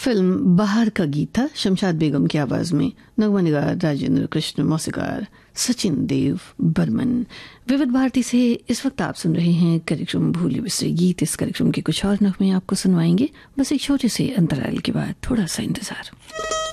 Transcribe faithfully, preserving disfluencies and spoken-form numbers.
Film बाहर का गीत था शमशाद बेगम की आवाज में। नगमा निगार राजेंद्र कृष्ण, मौसीकार सचिन देव बर्मन। विविध भारती से इस वक्त आप सुन रहे हैं कार्यक्रम भूले बिसरे गीत। इस कार्यक्रम के कुछ और नगमे आपको सुनवाएंगे, बस एक छोटे से अंतराल के बाद। थोड़ा सा इंतजार।